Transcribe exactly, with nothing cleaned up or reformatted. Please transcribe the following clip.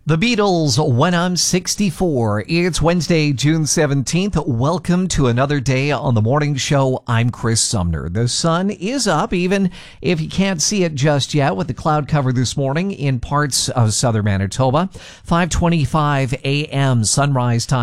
The Beatles, When I'm sixty-four. It's Wednesday, June seventeenth. Welcome to another day on the morning show. I'm Chris Sumner. The sun is up, even if you can't see it just yet, with the cloud cover this morning in parts of southern Manitoba. five twenty-five a.m. sunrise time.